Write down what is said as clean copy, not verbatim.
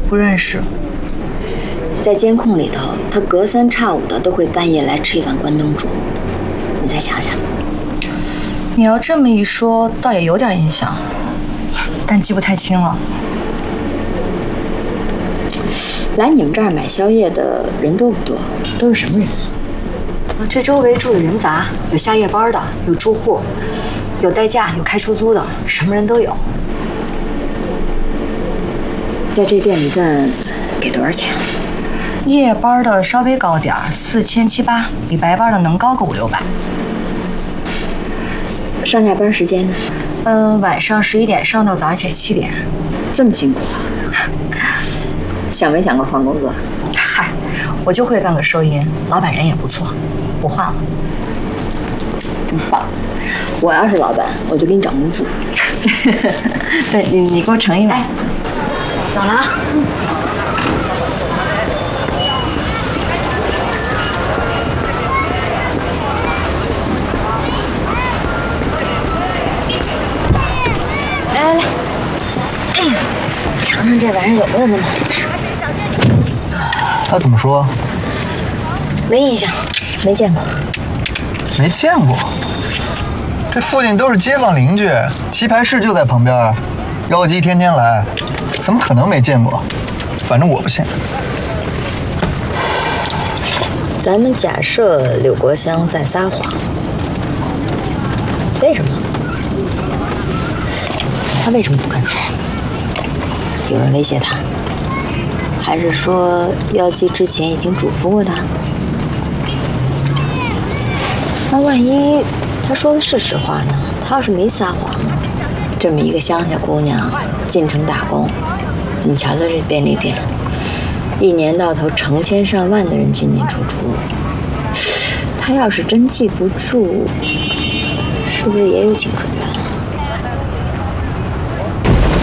不认识。 在监控里头，他隔三差五的都会半夜来吃一碗关东煮。你再想想。 你要这么一说，倒也有点印象，但记不太清了。 来你们这儿买宵夜的人多不多？都是什么人？ 这周围住的人杂，有下夜班的，有住户，有代驾，有开出租的，什么人都有。 在这店里干，给多少钱？ 夜班的稍微高点，4700-800，比白班的能高个500-600。 上下班时间呢？ 晚上11点上到早上起来7点。 这么辛苦啊？想没想过换工作？ 嗨，我就会干个收银，老板人也不错，不换了。 真棒！我要是老板，我就给你涨工资。 对，你给我盛一碗。走了啊。 来，尝尝这玩意儿有没有那么好吃。 他怎么说？ 没印象，没见过。 没见过？这附近都是街坊邻居，棋牌室就在旁边，妖姬天天来，怎么可能没见过？反正我不信。 咱们假设柳国香在撒谎，为什么？他为什么不肯说？有人威胁他，还是说妖姬之前已经嘱咐过他？那万一他说的是实话呢？他要是没撒谎呢？这么一个乡下姑娘进城打工，你瞧瞧这便利店，一年到头成千上万的人进进出出，他要是真记不住，是不是也有情可原？